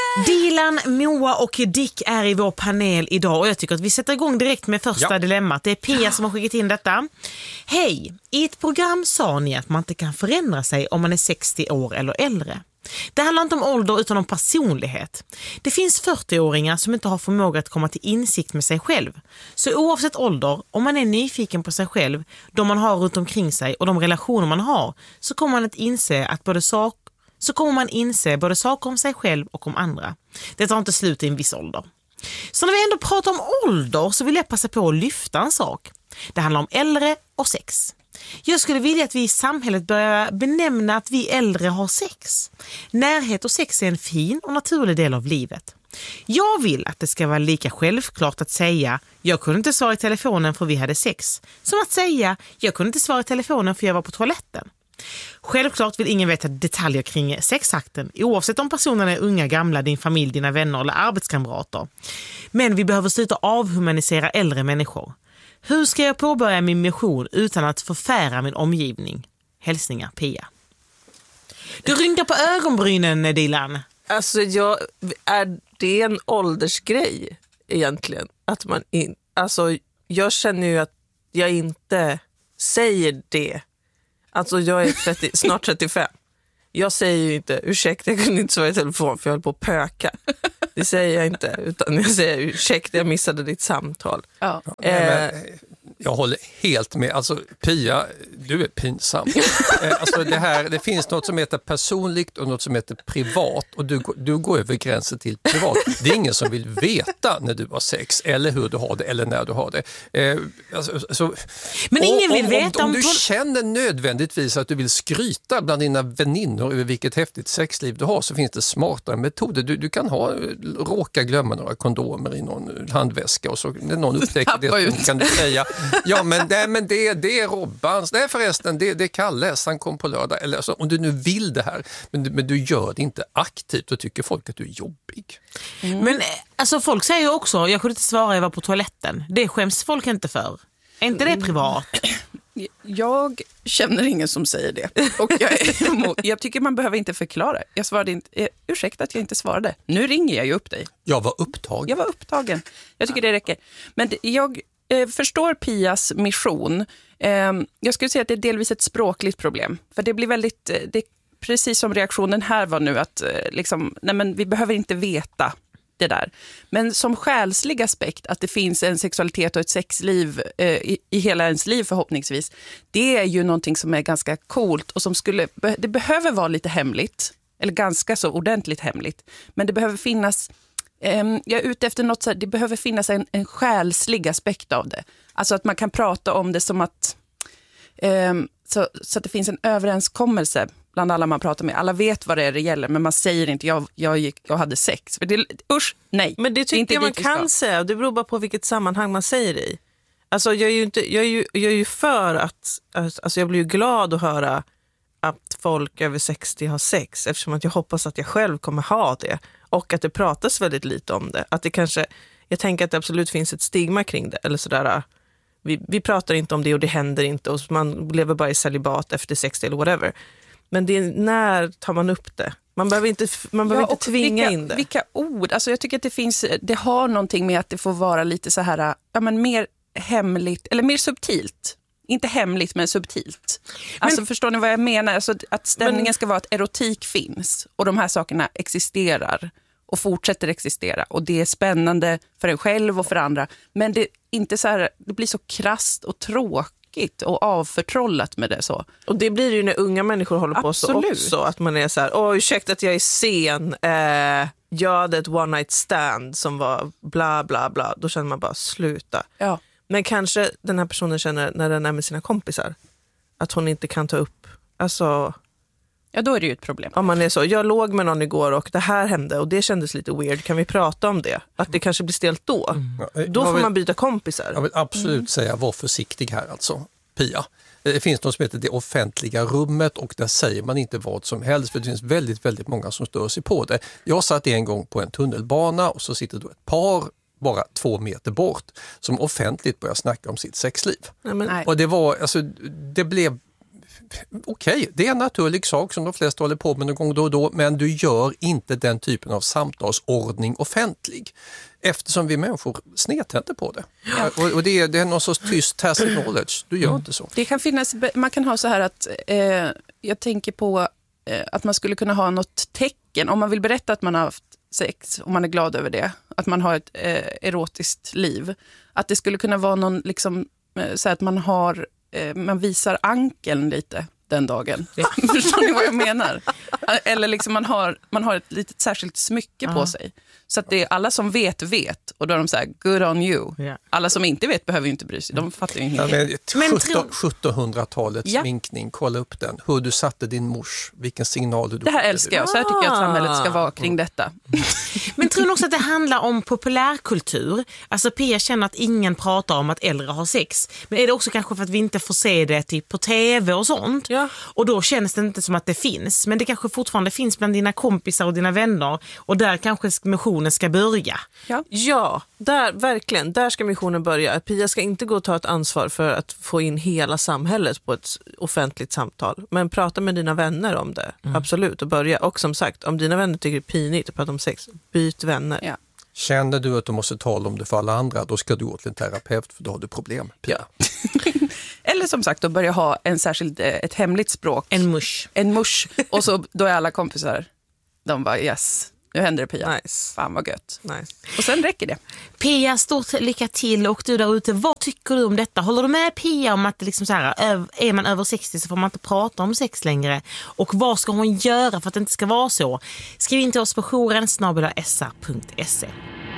Dilan, Moa och Dick är i vår panel idag och jag tycker att vi sätter igång direkt med första dilemmat. Det är Pia som har skickat in detta. Hej, i ett program sa ni att man inte kan förändra sig om man är 60 år eller äldre. Det handlar inte om ålder utan om personlighet. Det finns 40-åringar som inte har förmåga att komma till insikt med sig själv. Så oavsett ålder, om man är nyfiken på sig själv, de man har runt omkring sig och de relationer man har, så kommer man att inse att både saker om sig själv och om andra. Det tar inte slut i en viss ålder. Så när vi ändå pratar om ålder så vill jag passa på att lyfta en sak. Det handlar om äldre och sex. Jag skulle vilja att vi i samhället börjar benämna att vi äldre har sex. Närhet och sex är en fin och naturlig del av livet. Jag vill att det ska vara lika självklart att säga jag kunde inte svara i telefonen för vi hade sex, som att säga jag kunde inte svara i telefonen för jag var på toaletten. Självklart vill ingen veta detaljer kring sexakten, oavsett om personerna är unga, gamla, din familj, dina vänner eller arbetskamrater. Men vi behöver sluta avhumanisera äldre människor. Hur ska jag påbörja min mission utan att förfära min omgivning? Hälsningar, Pia. Du rynkar på ögonbrynen, Dilan. Alltså, är det en åldersgrej egentligen? Att man jag känner ju att jag inte säger det. Alltså, jag är snart 35. Jag säger ju inte, ursäkta, jag kunde inte svara i telefon för jag höll på att pöka. Det säger jag inte, utan jag säger ursäkta, jag missade ditt samtal. Ja. Jag håller helt med. Alltså, Pia, du är pinsam. Alltså, det finns något som heter personligt och något som heter privat. Och du går över gränsen till privat. Det är ingen som vill veta när du har sex eller hur du har det eller när du har det. Men ingen vill veta om du känner nödvändigtvis att du vill skryta bland dina väninnor över vilket häftigt sexliv du har, så finns det smartare metoder. Du kan råka glömma några kondomer i någon handväska och så när någon upptäcker det kan du säga ja, men det är Robbans. Nej, förresten, det är Kalles. Han kom på lördag. Eller, alltså, om du nu vill det här, men du gör det inte aktivt och tycker folk att du är jobbig. Men alltså, folk säger ju också, jag kunde inte svara, jag var på toaletten. Det skäms folk inte för. Är inte det privat? Jag känner ingen som säger det. Och jag tycker man behöver inte förklara. Jag svarade inte, ursäkta att jag inte svarade. Nu ringer jag ju upp dig. Jag var upptagen. Jag tycker det räcker. Men jag förstår Pias mission. Jag skulle säga att det är delvis ett språkligt problem. För det blir väldigt, det precis som reaktionen här var nu, att nej men vi behöver inte veta det där. Men som själslig aspekt, att det finns en sexualitet och ett sexliv i hela ens liv förhoppningsvis, det är ju någonting som är ganska coolt och som det behöver vara lite hemligt, eller ganska så ordentligt hemligt. Men det behöver finnas, jag är ute efter något så här, det behöver finnas en själslig aspekt av det. Alltså att man kan prata om det som att så att det finns en överenskommelse bland alla man pratar med. Alla vet vad det är det gäller, men man säger inte jag hade sex. För det, usch, nej. Men det tycker jag man kan säga. Det beror bara på vilket sammanhang man säger det i. Alltså jag är ju för att, alltså jag blir ju glad att höra att folk över 60 har sex, eftersom att jag hoppas att jag själv kommer ha det. Och att det pratas väldigt lite om det. Att det kanske, jag tänker att det absolut finns ett stigma kring det. Eller sådär, vi pratar inte om det och det händer inte. Och man lever bara i celibat efter 60 eller whatever. Men det är, när tar man upp det? Man behöver inte tvinga in det. Vilka ord? Alltså jag tycker att det har någonting med att det får vara lite så här, ja men mer hemligt, eller mer subtilt. Inte hemligt, men subtilt. Alltså förstår ni vad jag menar? Alltså att stämningen ska vara att erotik finns och de här sakerna existerar och fortsätter existera. Och det är spännande för en själv och för andra. Men det är inte så här, det blir så krasst och tråkigt och avförtrollat med det så. Och det blir ju när unga människor håller på så också. Att man är så här, ursäkta att jag är sen. Jag hade ett one night stand som var bla bla bla. Då känner man bara, sluta. Ja. Men kanske den här personen känner när den är med sina kompisar att hon inte kan ta upp, alltså... Ja, då är det ju ett problem. Om man är så, jag låg med någon igår och det här hände och det kändes lite weird, kan vi prata om det? Att det kanske blir stelt då. Då får man byta kompisar. Jag vill absolut säga, var försiktig här alltså, Pia. Det finns något som heter det offentliga rummet och där säger man inte vad som helst, för det finns väldigt, väldigt många som stör sig på det. Jag satt en gång på en tunnelbana och så sitter då ett par bara 2 meter bort som offentligt börjar snacka om sitt sexliv. Nej. Och det var, alltså, det blev okej, det är en naturlig sak som de flesta håller på med någon gång då och då, men du gör inte den typen av samtalsordning offentlig. Eftersom vi människor snedtänder på det. Ja. Och det är någon sorts tyst tacit knowledge. Du gör inte så. Det kan finnas, man kan ha så här att jag tänker på att man skulle kunna ha något tecken. Om man vill berätta att man har haft sex och man är glad över det. Att man har ett erotiskt liv. Att det skulle kunna vara någon liksom, så att man visar ankeln lite den dagen. Förstår ni vad jag menar? Eller liksom man har ett litet särskilt smycke på sig. Så att det är alla som vet. Och då är de så här, good on you. Yeah. Alla som inte vet behöver ju inte bry sig. De fattar ju ingenting. 1700-talets sminkning, kolla upp den. Hur du satte din mors, vilken signal du... Det här älskar jag. Så här tycker jag att samhället ska vara kring detta. Men tror ni också att det handlar om populärkultur? Alltså Pia känner att ingen pratar om att äldre har sex. Men är det också kanske för att vi inte får se det typ på tv och sånt? Ja. Och då känns det inte som att det finns. Men det kanske fortfarande finns bland dina kompisar och dina vänner. Och där kanske missionen ska börja. Ja, verkligen. Där ska missionen börja. Pia ska inte gå och ta ett ansvar för att få in hela samhället på ett offentligt samtal. Men prata med dina vänner om det. Absolut, och börja. Och som sagt, om dina vänner tycker det är pinigt att prata om sex, byt vänner. Ja. Känner du att du måste tala om det för alla andra, då ska du gå till en terapeut för då har du problem. Pia. Ja. Eller som sagt, att börja ha ett hemligt språk. En mush. Och så då är alla kompisar, de bara yes. Nu händer det, Pia. Nice. Fan vad gött. Nice. Och sen räcker det. Pia, stort lycka till. Och du där ute, vad tycker du om detta? Håller du med Pia om att det liksom så här, är man över 60 så får man inte prata om sex längre? Och vad ska hon göra för att det inte ska vara så? Skriv in till oss på jouren@sa.se.